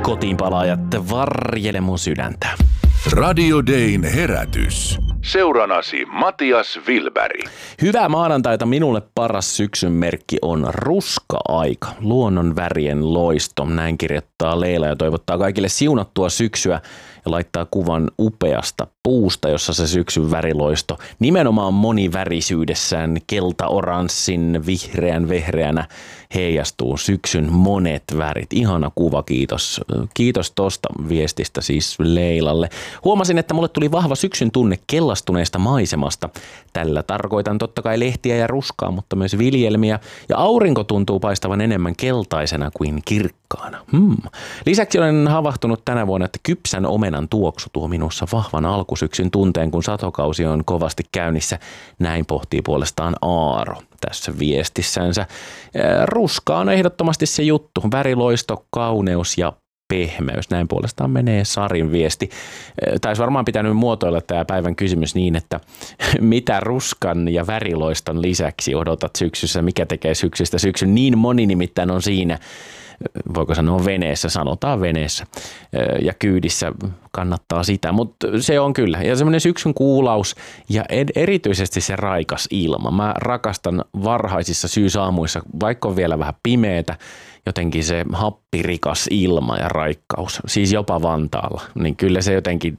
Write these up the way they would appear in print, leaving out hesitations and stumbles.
Kotiinpalaajat, varjele mun sydäntä. Radio Dayn herätys. Seuranasi Matias Wilberg. Hyvää maanantaita, minulle paras syksyn merkki on ruska-aika. Luonnon värien loisto, näin kirjoittaa Leila ja toivottaa kaikille siunattua syksyä ja laittaa kuvan upeasta puusta, jossa se syksyn väriloisto nimenomaan monivärisyydessään kelta-oranssin, vihreän, vehreänä heijastuu syksyn monet värit. Ihana kuva, kiitos. Kiitos tosta viestistä siis Leilalle. Huomasin, että mulle tuli vahva syksyn tunne kellastuneesta maisemasta. Tällä tarkoitan totta kai lehtiä ja ruskaa, mutta myös viljelmiä. Ja aurinko tuntuu paistavan enemmän keltaisena kuin kirkkaana. Lisäksi olen havahtunut tänä vuonna, että kypsän omenan tuoksu tuo minussa vahvan alkusyksyn tunteen, kun satokausi on kovasti käynnissä. Näin pohtii puolestaan Aaro tässä viestissänsä. Ruska on ehdottomasti se juttu. Väriloisto, kauneus ja pehmeys. Näin puolestaan menee Sarin viesti. Taisi varmaan pitänyt muotoilla tämä päivän kysymys niin, että mitä ruskan ja väriloiston lisäksi odotat syksyssä, mikä tekee syksystä syksyn. Niin moni nimittäin on siinä, voiko sanoa veneessä, sanotaan veneessä ja kyydissä kannattaa sitä, mutta se on kyllä. Ja semmoinen syksyn kuulaus ja erityisesti se raikas ilma. Mä rakastan varhaisissa syysaamuissa, vaikka on vielä vähän pimeätä, jotenkin se happirikas ilma ja raikkaus, siis jopa Vantaalla, niin kyllä se jotenkin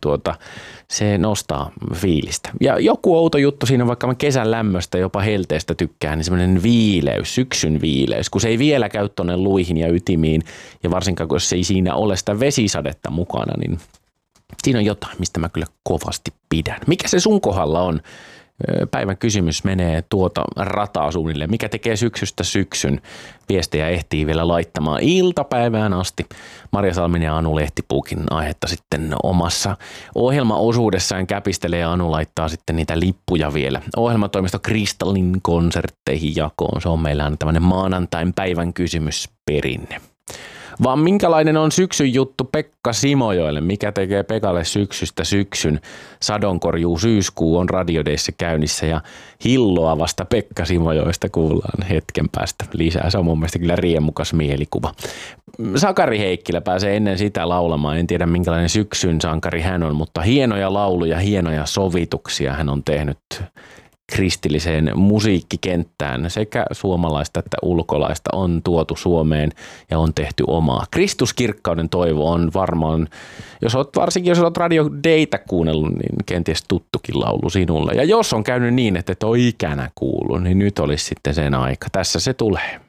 se nostaa fiilistä. Ja joku outo juttu siinä, vaikka mä kesän lämmöstä jopa helteestä tykkään, niin semmoinen viileys, syksyn viileys, kun se ei vielä käy tuonne luihin ja ytimiin, ja varsinkaan kun se ei siinä ole sitä vesisadetta mukana, niin siinä on jotain, mistä mä kyllä kovasti pidän. Mikä se sun kohdalla on? Päivän kysymys menee tuota rataa suunnilleen. Mikä tekee syksystä syksyn? Viestejä ehtii vielä laittamaan iltapäivään asti. Marja Salminen ja Anu Lehtipuukin aihetta sitten omassa ohjelmaosuudessaan käpistelee ja Anu laittaa sitten niitä lippuja vielä ohjelmatoimisto Kristallin konsertteihin jakoon. Se on meillä aina tämmöinen maanantain päivän kysymysperinne. Vaan minkälainen on syksyn juttu Pekka Simojoelle? Mikä tekee Pekalle syksystä syksyn? Sadonkorjuu syyskuu on Radio Dayssä käynnissä ja hilloa vasta Pekka Simojoista kuullaan hetken päästä lisää. Se on mun mielestä kyllä riemukas mielikuva. Sakari Heikkilä pääsee ennen sitä laulamaan. En tiedä minkälainen syksyn sankari hän on, mutta hienoja lauluja, hienoja sovituksia hän on tehnyt kristilliseen musiikkikenttään. Sekä suomalaista että ulkolaista on tuotu Suomeen ja on tehty omaa. Kristuskirkkauden toivo on varmaan, varsinkin jos olet Radio Daytä kuunnellut, niin kenties tuttukin laulu sinulle. Ja jos on käynyt niin, että et ole ikänä kuullut, niin nyt olisi sitten sen aika. Tässä se tulee.